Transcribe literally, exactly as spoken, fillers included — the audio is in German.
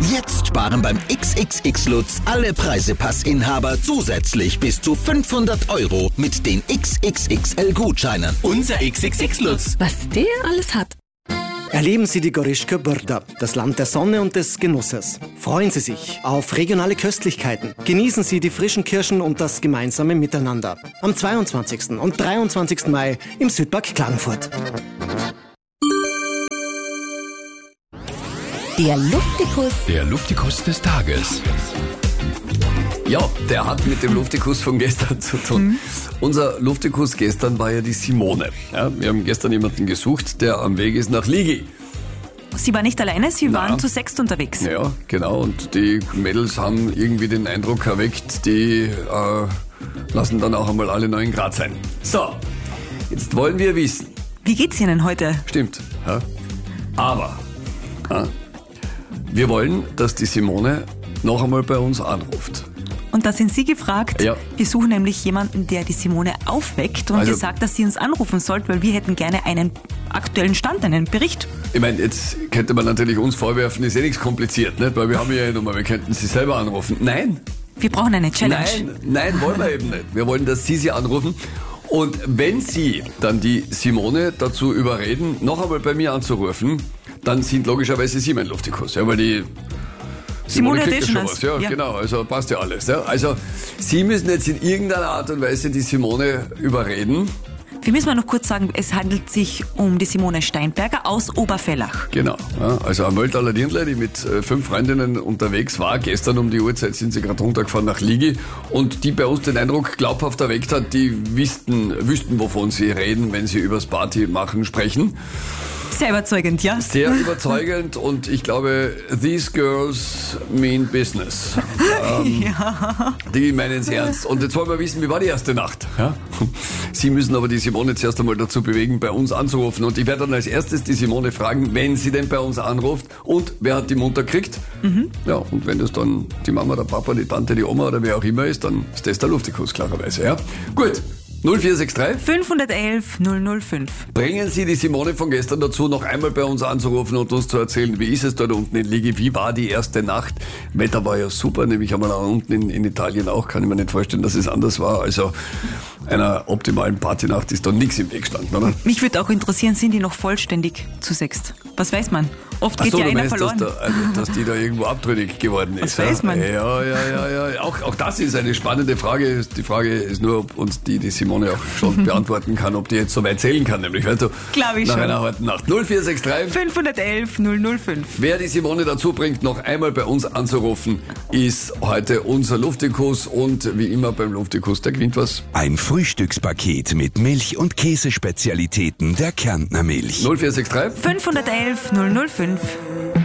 Jetzt sparen beim X X X Lutz alle Preisepassinhaber zusätzlich bis zu fünfhundert Euro mit den X X X L-Gutscheinen. Unser X X X Lutz. Was der alles hat. Erleben Sie die Goryshka Brda, das Land der Sonne und des Genusses. Freuen Sie sich auf regionale Köstlichkeiten. Genießen Sie die frischen Kirschen und das gemeinsame Miteinander. Am zweiundzwanzigsten und dreiundzwanzigsten Mai im Südpark Klagenfurt. Der Luftikus. Der Luftikus des Tages. Ja, der hat mit dem Luftikus von gestern zu tun. Mhm. Unser Luftikus gestern war ja die Simone. Ja, wir haben gestern jemanden gesucht, der am Weg ist nach Liegi. Sie war nicht alleine, Sie Na, waren zu sechst unterwegs. Ja, genau. Und die Mädels haben irgendwie den Eindruck erweckt, die äh, lassen dann auch einmal alle neun Grad sein. So, jetzt wollen wir wissen. Wie geht's Ihnen heute? Stimmt, ja. Aber ja, wir wollen, dass die Simone noch einmal bei uns anruft. Und da sind Sie gefragt. Ja. Wir suchen nämlich jemanden, der die Simone aufweckt und Also, ihr sagt, dass sie uns anrufen sollt, weil wir hätten gerne einen aktuellen Stand, einen Bericht. Ich meine, jetzt könnte man natürlich uns vorwerfen, ist eh nichts kompliziert, nicht? Weil wir haben ja eine Nummer, wir könnten sie selber anrufen. Nein, Wir brauchen eine Challenge. nein, nein, wollen wir eben nicht. Wir wollen, dass Sie sie anrufen. Und wenn Sie dann die Simone dazu überreden, noch einmal bei mir anzurufen, dann sind logischerweise Sie mein Luftikus. Ja, weil die Simone, Simone kriegt ja schon Deschners. was. Ja, Ja. genau, also passt ja alles. Ja. Also Sie müssen jetzt in irgendeiner Art und Weise die Simone überreden. Wir müssen mal noch kurz sagen, es handelt sich um die Simone Steinberger aus Oberfellach. Genau, ja, also eine Möldtaler Dirndl, die mit äh, fünf Freundinnen unterwegs war. Gestern um die Uhrzeit sind sie gerade runtergefahren nach Liegi und die bei uns den Eindruck glaubhaft erweckt hat, die wüssten, wüssten, wovon sie reden, wenn sie übers Party machen sprechen. Sehr überzeugend, ja? Sehr überzeugend und ich glaube, these girls mean business. Ähm, Ja. Die meinen es ernst. Und jetzt wollen wir wissen, wie war die erste Nacht? Ja? Sie müssen aber die Simone zuerst einmal dazu bewegen, bei uns anzurufen. Und ich werde dann als erstes die Simone fragen, wenn sie denn bei uns anruft und wer hat die munter gekriegt. Mhm. Ja, und wenn das dann die Mama, der Papa, die Tante, die Oma oder wer auch immer ist, dann ist das der Luftikus, klarerweise. Ja? Gut. null vier sechs drei. fünf eins eins null null fünf. Bringen Sie die Simone von gestern dazu, noch einmal bei uns anzurufen und uns zu erzählen, wie ist es dort unten in Liegi, wie war die erste Nacht. Wetter war ja super, nämlich einmal unten in, in Italien auch, kann ich mir nicht vorstellen, dass es anders war. Also einer optimalen Partynacht ist da nichts im Weg gestanden, oder? Mich würde auch interessieren, sind die noch vollständig zu sechst? Was weiß man? Oft geht Ach so, ja du einer meinst, verloren. dass, da, also, dass die da irgendwo abtrünnig geworden ist. Was weiß man? Ja, ja, ja, ja. Auch, auch das ist eine spannende Frage. Die Frage ist nur, ob uns die, die Simone auch schon beantworten kann, ob die jetzt so weit zählen kann, nämlich, weißt du, Glaub ich nach schon. einer harten Nacht. null vier sechs drei. fünf eins eins null null fünf. Wer die Simone dazu bringt, noch einmal bei uns anzurufen, ist heute unser Luftikus und wie immer beim Luftikus, der gewinnt was. Ein Frühstückspaket mit Milch- und Käsespezialitäten der Kärntner Milch. null vier sechs drei. fünf eins eins null null fünf.